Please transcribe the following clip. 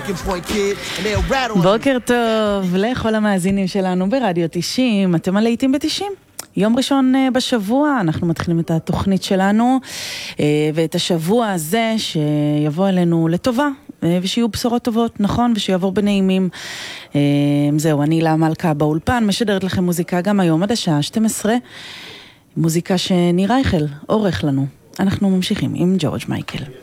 בוקר טוב לכל המאזינים שלנו ברדיו 90, אתם הלהיטים ב-90. יום ראשון בשבוע אנחנו מתחילים את התוכנית שלנו, ואת השבוע הזה שיבוא אלינו לטובה, ושיהיו בשורות טובות, נכון, ושיעבור בנעימים. זהו, אני לה מלכה באולפן, משדרת לכם מוזיקה גם היום עד השעה 12, מוזיקה שני רייכל עורך לנו. אנחנו ממשיכים עם ג'ורג' מייקל.